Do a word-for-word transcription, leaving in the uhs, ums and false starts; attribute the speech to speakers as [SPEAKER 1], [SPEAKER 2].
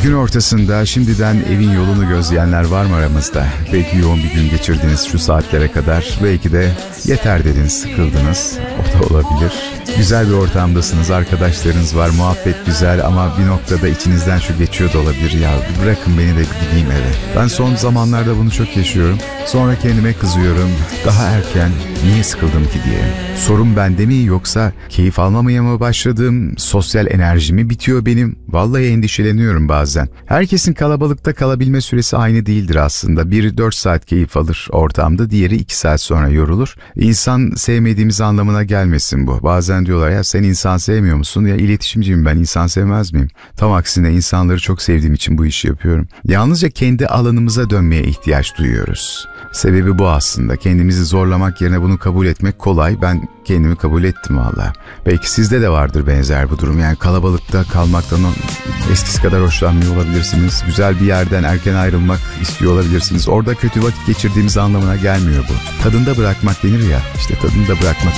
[SPEAKER 1] Gün ortasında şimdiden evin yolunu gözleyenler var mı aramızda? Belki yoğun bir gün geçirdiniz şu saatlere kadar. Belki de yeter dediniz, sıkıldınız. O da olabilir. Güzel bir ortamdasınız, arkadaşlarınız var, muhabbet güzel ama bir noktada içinizden şu geçiyor da olabilir. Ya bırakın beni de gideyim eve. Ben son zamanlarda bunu çok yaşıyorum. Sonra kendime kızıyorum. Daha erken niye sıkıldım ki diye. Sorun bende mi yoksa keyif almamaya mı başladım? Sosyal enerjimi bitiyor benim. Vallahi endişeleniyorum bazen. Herkesin kalabalıkta kalabilme süresi aynı değildir aslında. Biri dört saat keyif alır ortamda, diğeri iki saat sonra yorulur. İnsan sevmediğimiz anlamına gelmesin bu. Bazen diyorlar ya sen insan sevmiyor musun? Ya iletişimciyim ben, insan sevmez miyim? Tam aksine insanları çok sevdiğim için bu işi yapıyorum. Yalnızca kendi alanımıza dönmeye ihtiyaç duyuyoruz. Sebebi bu aslında. Kendimizi zorlamak yerine bunu kabul etmek kolay. Ben kendimi kabul ettim valla. Belki sizde de vardır benzer bu durum. Yani kalabalıkta kalmaktan eskisi kadar hoşlanmıyor olabilirsiniz. Güzel bir yerden erken ayrılmak istiyor olabilirsiniz. Orada kötü vakit geçirdiğimiz anlamına gelmiyor bu. Tadında bırakmak denir ya. İşte tadında bırakmak